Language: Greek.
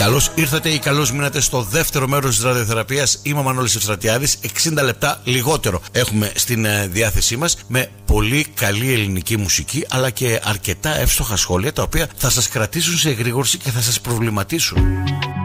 Καλώς ήρθατε ή καλώς μείνατε στο δεύτερο μέρος της ραδιοθεραπείας. Είμαι ο Μανώλης Ευστρατιάδης. 60 λεπτά λιγότερο έχουμε στην διάθεσή μας, με πολύ καλή ελληνική μουσική, αλλά και αρκετά εύστοχα σχόλια, τα οποία θα σας κρατήσουν σε εγρήγορση και θα σας προβληματίσουν.